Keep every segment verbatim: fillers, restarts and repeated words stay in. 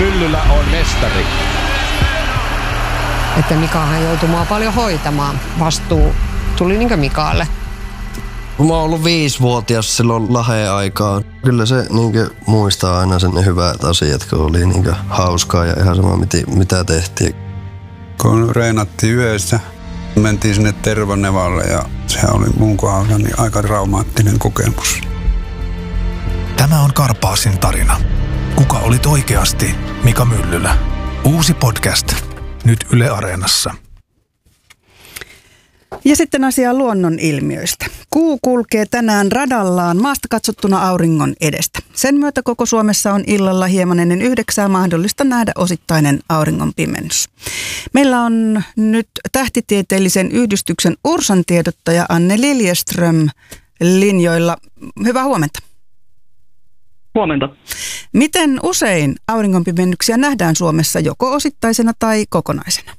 Myllylä on mestari. Että Mikahan joutui mua paljon hoitamaan. Vastuu tuli niinkö Mikaalle? Mä oon ollut viisivuotias silloin Laheen aikaan. Kyllä se niinkö muistaa aina sen ne hyvät asiat, kun oli niinkö hauskaa ja ihan sama mitä tehtiin. Kun reenattiin yössä, mentiin sinne Tervanevalle ja se oli mun kohdalla niin aika traumaattinen kokemus. Tämä on Karpaasin tarina. Kuka olit oikeasti Mika Myllylä? Uusi podcast. Nyt Yle Areenassa. Ja sitten asia luonnonilmiöistä. Kuu kulkee tänään radallaan maasta katsottuna auringon edestä. Sen myötä koko Suomessa on illalla hieman ennen yhdeksää mahdollista nähdä osittainen auringon pimennys. Meillä on nyt tähtitieteellisen yhdistyksen Ursan tiedottaja Anne Liljeström linjoilla. Hyvää huomenta. Huomenta. Miten usein auringonpimennyksiä nähdään Suomessa joko osittaisena tai kokonaisena?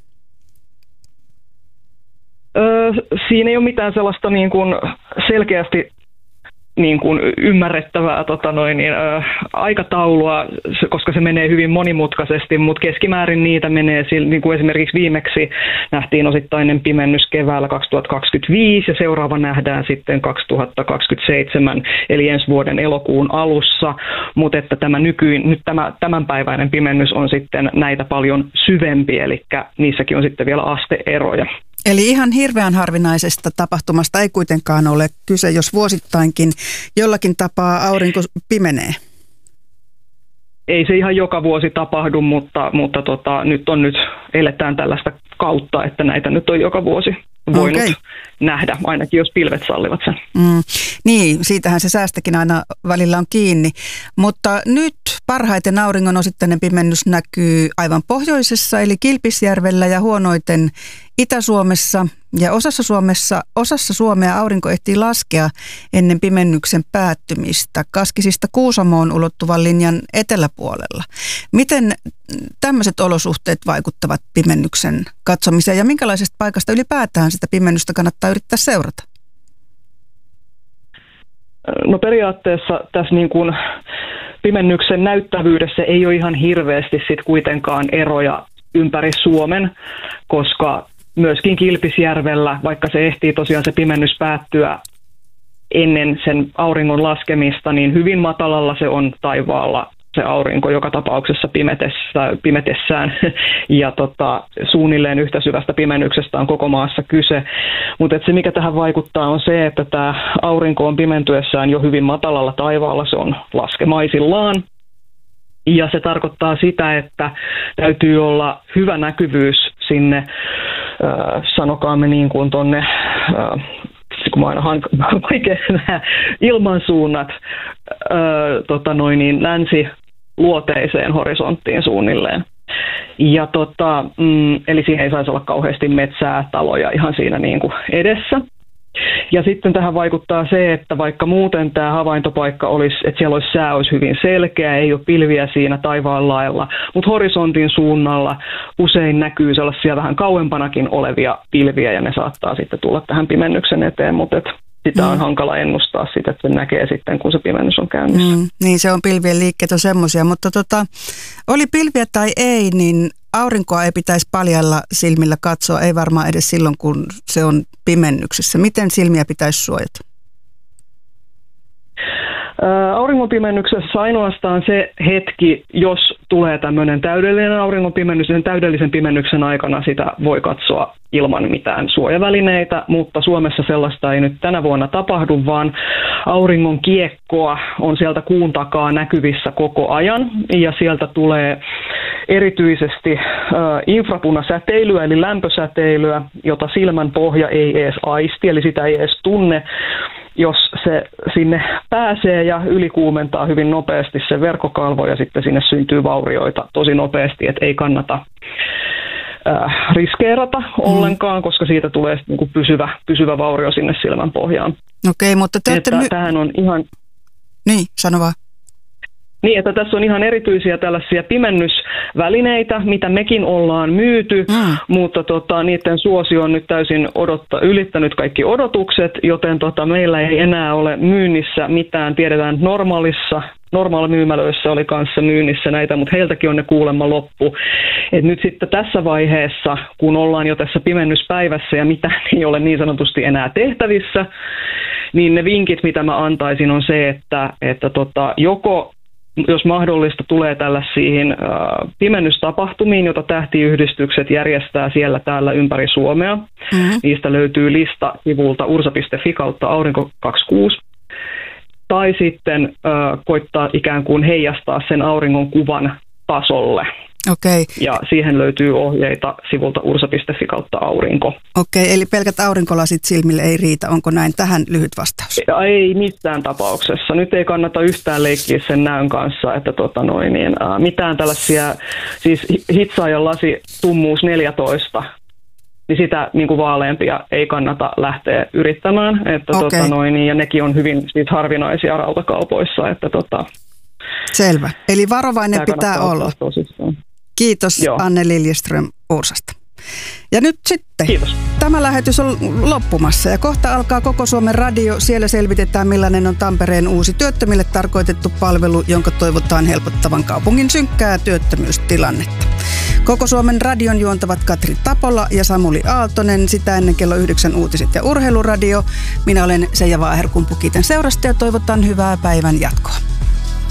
Öö, siinä ei ole mitään sellaista niin kuin selkeästi niin kuin ymmärrettävää tota noin, niin, ö, aikataulua, koska se menee hyvin monimutkaisesti, mutta keskimäärin niitä menee, niin kuin esimerkiksi viimeksi nähtiin osittainen pimennys keväällä kaksituhattakaksikymmentäviisi ja seuraava nähdään sitten kaksituhattakaksikymmentäseitsemän eli ensi vuoden elokuun alussa, mutta että tämä nykyin, nyt tämä tämänpäiväinen pimennys on sitten näitä paljon syvempi, eli niissäkin on sitten vielä asteeroja. Eli ihan hirveän harvinaisesta tapahtumasta ei kuitenkaan ole kyse, jos vuosittainkin jollakin tapaa aurinko pimenee. Ei se ihan joka vuosi tapahdu, mutta, mutta tota, nyt on nyt eletään tällaista kautta, että näitä nyt on joka vuosi voinut okay. nähdä, ainakin jos pilvet sallivat sen. Mm, niin, siitähän se säästäkin aina välillä on kiinni. Mutta nyt parhaiten auringon osittainen pimennys näkyy aivan pohjoisessa, eli Kilpisjärvellä ja huonoiten Itä-Suomessa ja osassa, Suomessa, osassa Suomea aurinko ehtii laskea ennen pimennyksen päättymistä Kaskisista Kuusamoon ulottuvan linjan eteläpuolella. Miten tämmöiset olosuhteet vaikuttavat pimennyksen katsomiseen ja minkälaisesta paikasta ylipäätään sitä pimennystä kannattaa yrittää seurata? No periaatteessa tässä niin kuin pimennyksen näyttävyydessä ei ole ihan hirveästi sit kuitenkaan eroja ympäri Suomen, koska myöskin Kilpisjärvellä, vaikka se ehtii tosiaan se pimennys päättyä ennen sen auringon laskemista, niin hyvin matalalla se on taivaalla se aurinko joka tapauksessa pimetessä, pimetessään ja tota, suunnilleen yhtä syvästä pimennyksestä on koko maassa kyse. Mutta se mikä tähän vaikuttaa on se, että tämä aurinko on pimentyessään jo hyvin matalalla taivaalla, se on laskemaisillaan. Ja se tarkoittaa sitä, että täytyy olla hyvä näkyvyys sinne, äh, sanokaamme niin kuin tuonne, äh, kun mä aina hankaan oikein nämä ilmansuunnat, äh, tota noin niin, länsiluoteiseen horisonttiin suunnilleen. Ja tota, mm, eli siinä ei saisi olla kauheasti metsää, taloja ihan siinä niin kuin edessä. Ja sitten tähän vaikuttaa se, että vaikka muuten tämä havaintopaikka olisi, että siellä olisi sää olisi hyvin selkeä, ei ole pilviä siinä taivaan laella, mutta horisontin suunnalla usein näkyy sellaisia vähän kauempanakin olevia pilviä ja ne saattaa sitten tulla tähän pimennyksen eteen, mutta et sitä on mm. hankala ennustaa sitä, että se näkee sitten, kun se pimennys on käynnissä. Mm, niin se on pilvien liikkeet on semmoisia, mutta tota, oli pilviä tai ei, niin aurinkoa ei pitäisi paljalla silmillä katsoa, ei varmaan edes silloin, kun se on pimennyksessä. Miten silmiä pitäisi suojata? Auringonpimennyksessä ainoastaan se hetki, jos tulee tämmöinen täydellinen auringonpimennys, sen täydellisen pimennyksen aikana sitä voi katsoa ilman mitään suojavälineitä, mutta Suomessa sellaista ei nyt tänä vuonna tapahdu, vaan auringon kiekkoa on sieltä kuun takaa näkyvissä koko ajan ja sieltä tulee erityisesti äh, infrapunasäteilyä eli lämpösäteilyä, jota silmän pohja ei edes aisti, eli sitä ei edes tunne. Jos se sinne pääsee ja ylikuumentaa hyvin nopeasti se verkkokalvo ja sitten sinne syntyy vaurioita tosi nopeasti, että ei kannata äh, riskeerata mm. ollenkaan, koska siitä tulee niin kuin pysyvä, pysyvä vaurio sinne silmän pohjaan. Okei, mutta te että my- tähän on ihan... Niin, sano vaan. Niin, että tässä on ihan erityisiä tällaisia pimennysvälineitä, mitä mekin ollaan myyty, mm. mutta tota, niiden suosio on nyt täysin odotta, ylittänyt kaikki odotukset, joten tota, meillä ei enää ole myynnissä mitään. Tiedetään, että normaalissa Normaali-myymälöissä oli kanssa myynnissä näitä, mutta heiltäkin on ne kuulemma loppu. Et nyt sitten tässä vaiheessa, kun ollaan jo tässä pimennyspäivässä ja mitään ei ole niin sanotusti enää tehtävissä, niin ne vinkit, mitä mä antaisin, on se, että, että tota, joko jos mahdollista tulee tällaisiin äh, pimennystapahtumiin, joita tähtiyhdistykset järjestää siellä täällä ympäri Suomea. Mm-hmm. Niistä löytyy lista sivulta ursa piste fi kautta aurinko kaksikymmentäkuusi. Tai sitten äh, koittaa ikään kuin heijastaa sen auringon kuvan tasolle. Okei. Ja siihen löytyy ohjeita sivulta ursa piste fi kautta aurinko. Okei, eli pelkät aurinkolasit silmille ei riitä. Onko näin? Tähän lyhyt vastaus. Ei missään tapauksessa. Nyt ei kannata yhtään leikkiä sen näön kanssa, että tota noin, niin, ää, mitään tällaisia, siis hitsaajan lasi tummuus neljätoista, niin sitä niin kuin vaaleampia ei kannata lähteä yrittämään. Että, okay. tota noin, ja nekin on hyvin siis harvinaisia rautakaupoissa. Että, tota, selvä. Eli varovainen pitää olla. Tosissaan. Kiitos Joo. Anne Liljeström Ursasta. Ja nyt sitten Kiitos. Tämä lähetys on loppumassa ja kohta alkaa Koko Suomen radio. Siellä selvitetään, millainen on Tampereen uusi työttömille tarkoitettu palvelu, jonka toivotaan helpottavan kaupungin synkkää työttömyystilannetta. Koko Suomen radion juontavat Katri Tapola ja Samuli Aaltonen. Sitä ennen kello yhdeksän uutiset ja urheiluradio. Minä olen Seija Vaaherkumpu. Kiitän seurasta ja toivotan hyvää päivän jatkoa.